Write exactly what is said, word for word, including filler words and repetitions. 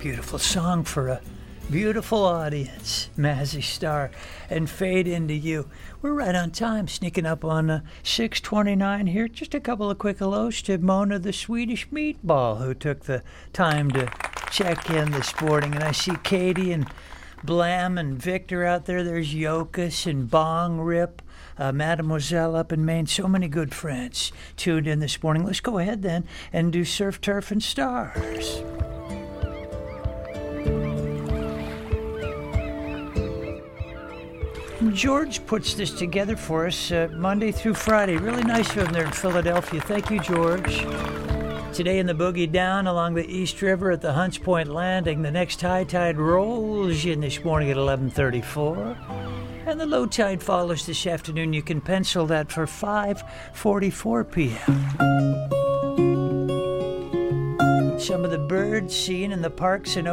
Beautiful song for a beautiful audience. Mazzy Star and Fade Into You. We're right on time, sneaking up on uh, six twenty-nine here. Just a couple of quick hellos to Mona the Swedish Meatball, who took the time to check in this morning. And I see Katie and Blam and Victor out there. There's Yokas and Bong Rip. Uh, Mademoiselle up in Maine. So many good friends tuned in this morning. Let's go ahead then and do Surf, Turf, and Stars. George puts this together for us uh, Monday through Friday. Really nice of him there in Philadelphia. Thank you, George. Today in the Boogie Down along the East River at the Hunts Point Landing, the next high tide rolls in this morning at eleven thirty-four. And the low tide follows this afternoon. You can pencil that for five forty-four p.m. Some of the birds seen in the parks and